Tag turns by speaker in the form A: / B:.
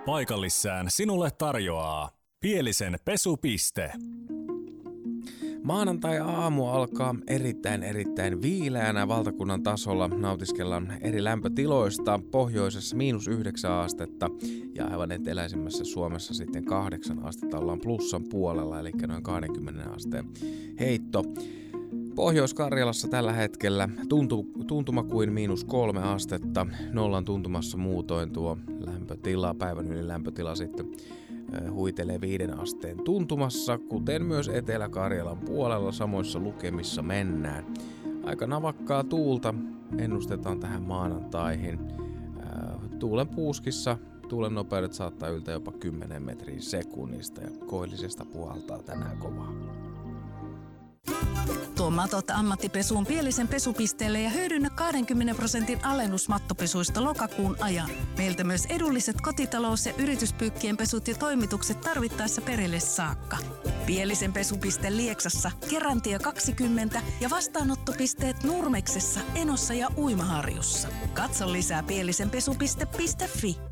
A: Paikallissään sinulle tarjoaa Pielisen pesupiste.
B: Maanantai-aamu alkaa erittäin viileänä valtakunnan tasolla. Nautiskellaan eri lämpötiloista. Pohjoisessa -9 astetta ja aivan eteläisimmässä Suomessa sitten 8 astetta ollaan plussan puolella, eli noin 20 asteen heitto. Pohjois-Karjalassa tällä hetkellä tuntuma kuin -3 astetta. Nollan tuntumassa muutoin tuo lämpötila, päivän yli lämpötila sitten huitelee 5 asteen tuntumassa, kuten myös Etelä-Karjalan puolella samoissa lukemissa mennään. Aika navakkaa tuulta ennustetaan tähän maanantaihin. Tuulen puuskissa tuulen nopeudet saattaa yltää jopa 10 metriä sekunnista ja koillisesta puhaltaa tänään kovaa.
C: Tuo matot ammattipesuun Pielisen pesupisteelle ja hyödynnä 20% alennus mattopesuista lokakuun ajan. Meiltä myös edulliset kotitalous- ja yrityspyykkien pesut ja toimitukset tarvittaessa perille saakka. Pielisen pesupiste Lieksassa, Kerantie 20 ja vastaanottopisteet Nurmeksessa, Enossa ja Uimaharjussa. Katso lisää pielisenpesupiste.fi.